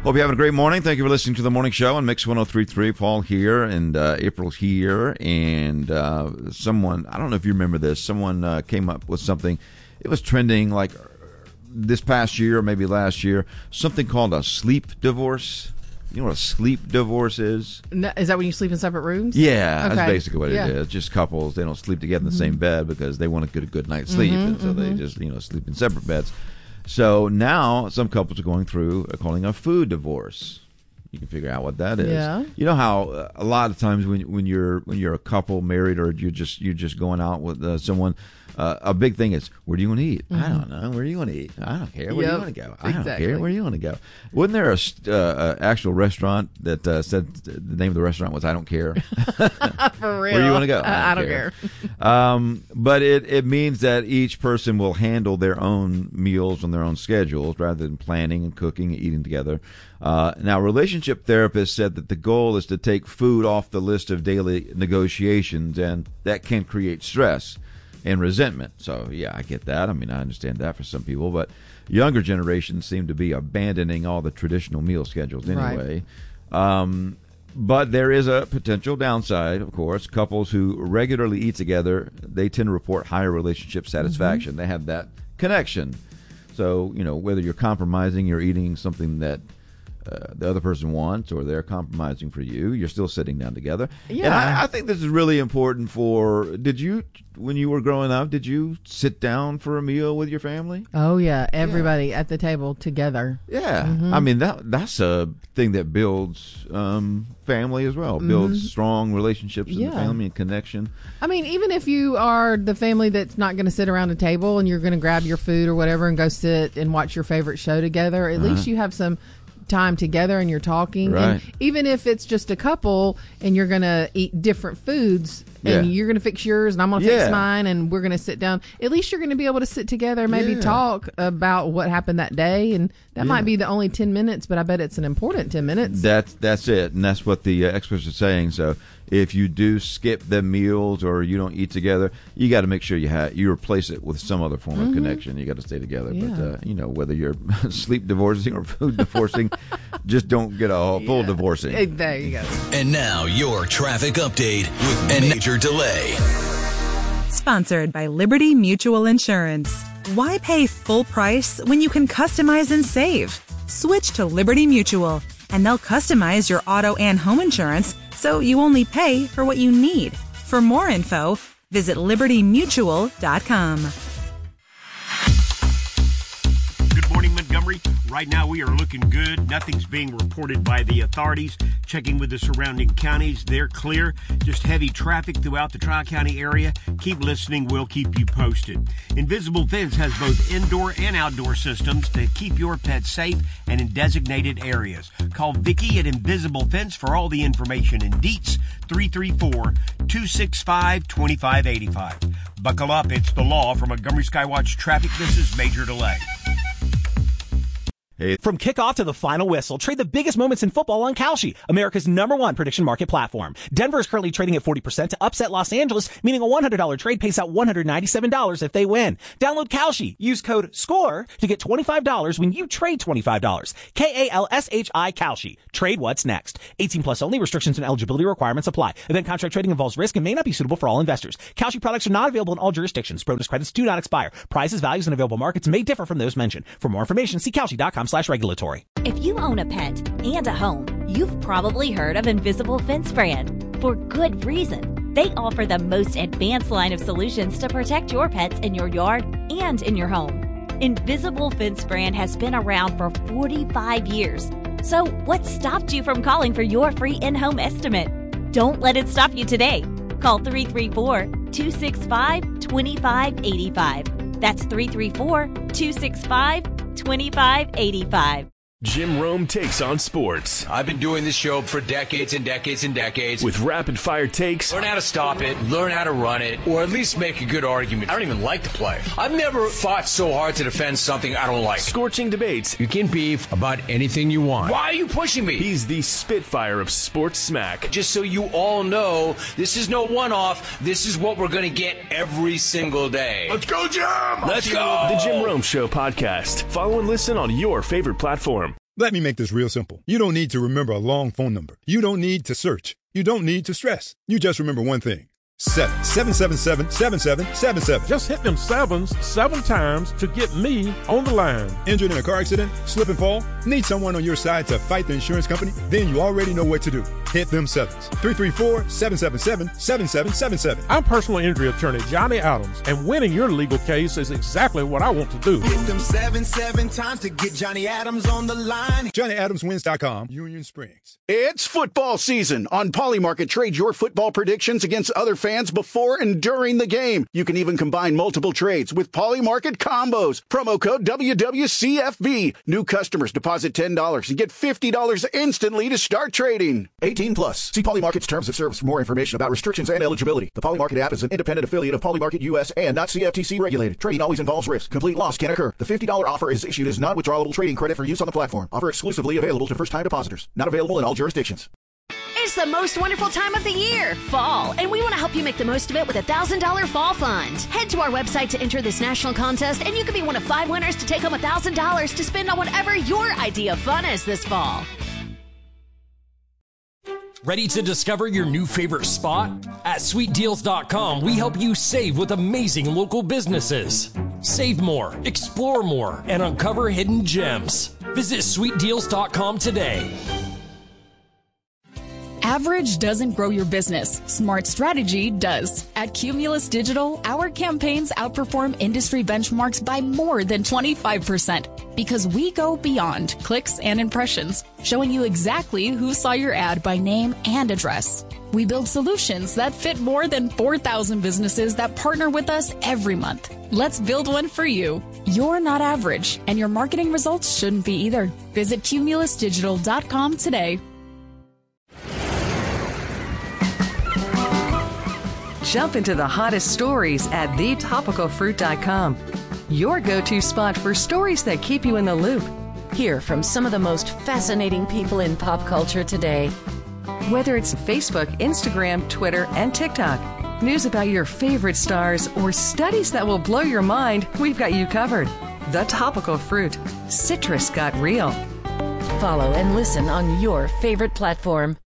Hope you're having a great morning. Thank you for listening to the morning show on Mix 103.3. Paul here and April here. And someone, I don't know if you remember this, someone came up with something. It was trending like this past year or maybe last year, something called a sleep divorce. You know what a sleep divorce is? No, is that when you sleep in separate rooms? Yeah, okay. That's basically what it is. Just couples, they don't sleep together in the same bed because they want to get a good night's sleep. And so they just, sleep in separate beds. So now some couples are going through calling a food divorce. You can figure out what that is. Yeah. You know how a lot of times when you're a couple married or you're just going out with someone, a big thing is, where do you want to eat? I don't know. Where do you want to eat? I don't care. Where do you want to go? I don't care. Where do you want to go? Wasn't there a actual restaurant that said the name of the restaurant was I don't care? For real. Where do you want to go? I don't care. But it means that each person will handle their own meals on their own schedules rather than planning and cooking and eating together. Now, relationship therapists said that the goal is to take food off the list of daily negotiations, and that can create stress and resentment. So, yeah, I get that. I mean, I understand that for some people, but younger generations seem to be abandoning all the traditional meal schedules anyway. Right. But there is a potential downside, of course. Couples who regularly eat together, they tend to report higher relationship satisfaction. They have that connection. So, whether you're compromising, you're eating something that the other person wants, or they're compromising for you, you're still sitting down together. Yeah. And I think this is really important when you were growing up, did you sit down for a meal with your family? Oh, yeah. Everybody at the table together. Yeah. I mean, that's a thing that builds family as well, builds strong relationships in the family and connection. I mean, even if you are the family that's not going to sit around a table and you're going to grab your food or whatever and go sit and watch your favorite show together, at least you have some time together and you're talking. Right. And even if it's just a couple and you're going to eat different foods and you're going to fix yours and I'm going to fix mine and we're going to sit down, at least you're going to be able to sit together and maybe talk about what happened that day. And that might be the only 10 minutes, but I bet it's an important 10 minutes. That's it. And that's what the experts are saying. So if you do skip the meals or you don't eat together, you got to make sure you replace it with some other form of connection. You got to stay together. Yeah. But whether you're sleep divorcing or food divorcing, just don't get a full divorcing. There you go. And now your traffic update with a major delay. Sponsored by Liberty Mutual Insurance. Why pay full price when you can customize and save? Switch to Liberty Mutual, and they'll customize your auto and home insurance so you only pay for what you need. For more info, visit libertymutual.com. Good morning, Montgomery. Right now we are looking good. Nothing's being reported by the authorities. Checking with the surrounding counties, they're clear. Just heavy traffic throughout the Tri-County area. Keep listening. We'll keep you posted. Invisible Fence has both indoor and outdoor systems to keep your pets safe and in designated areas. Call Vicki at Invisible Fence for all the information in deets, 334-265-2585. Buckle up. It's the law. From Montgomery Skywatch Traffic, this is Major Delay. Hey. From kickoff to the final whistle, trade the biggest moments in football on Kalshi, America's #1 prediction market platform. Denver is currently trading at 40% to upset Los Angeles, meaning a $100 trade pays out $197 if they win. Download Kalshi. Use code SCORE to get $25 when you trade $25. KALSHI Kalshi. Trade what's next. 18 plus only. Restrictions and eligibility requirements apply. Event contract trading involves risk and may not be suitable for all investors. Kalshi products are not available in all jurisdictions. Bonus credits do not expire. Prices, values, and available markets may differ from those mentioned. For more information, see Kalshi.com/regulatory. If you own a pet and a home, you've probably heard of Invisible Fence brand. For good reason. They offer the most advanced line of solutions to protect your pets in your yard and in your home. Invisible Fence brand has been around for 45 years. So what stopped you from calling for your free in-home estimate? Don't let it stop you today. Call 334-265-2585. That's 334-265-2585. Jim Rome takes on sports. I've been doing this show for decades and decades and decades. With rapid-fire takes. Learn how to stop it, learn how to run it, or at least make a good argument. I don't even like to play. I've never fought so hard to defend something I don't like. Scorching debates. You can beef about anything you want. Why are you pushing me? He's the Spitfire of sports smack. Just so you all know, this is no one-off. This is what we're going to get every single day. Let's go, Jim! Let's go! The Jim Rome Show podcast. Follow and listen on your favorite platform. Let me make this real simple. You don't need to remember a long phone number. You don't need to search. You don't need to stress. You just remember one thing. 777-7777. Just hit them sevens 7 times to get me on the line. Injured in a car accident? Slip and fall? Need someone on your side to fight the insurance company? Then you already know what to do. Hit them sevens. 334-777-7777. I'm personal injury attorney Johnny Adams, and winning your legal case is exactly what I want to do. Hit them 7 times to get Johnny Adams on the line. JohnnyAdamsWins.com, Union Springs. It's football season. On Polymarket, trade your football predictions against other fans before and during the game. You can even combine multiple trades with Polymarket combos. Promo code WWCFB. New customers deposit $10 and get $50 instantly to start trading. 18 plus. See Polymarket's terms of service for more information about restrictions and eligibility. The Polymarket app is an independent affiliate of Polymarket US and not CFTC regulated. Trading always involves risk. Complete loss can occur. The $50 offer is issued as non-withdrawable trading credit for use on the platform. Offer exclusively available to first-time depositors. Not available in all jurisdictions. It's the most wonderful time of the year, fall, and we want to help you make the most of it with a $1,000 fall fund. Head to our website to enter this national contest, and you could be one of 5 winners to take home $1,000 to spend on whatever your idea of fun is this fall. Ready to discover your new favorite spot? At SweetDeals.com, we help you save with amazing local businesses. Save more, explore more, and uncover hidden gems. Visit SweetDeals.com today. Average doesn't grow your business. Smart strategy does. At Cumulus Digital, our campaigns outperform industry benchmarks by more than 25% because we go beyond clicks and impressions, showing you exactly who saw your ad by name and address. We build solutions that fit more than 4,000 businesses that partner with us every month. Let's build one for you. You're not average, and your marketing results shouldn't be either. Visit cumulusdigital.com today. Jump into the hottest stories at thetopicalfruit.com. Your go-to spot for stories that keep you in the loop. Hear from some of the most fascinating people in pop culture today. Whether it's Facebook, Instagram, Twitter, and TikTok, news about your favorite stars, or studies that will blow your mind, we've got you covered. The Topical Fruit. Citrus got real. Follow and listen on your favorite platform.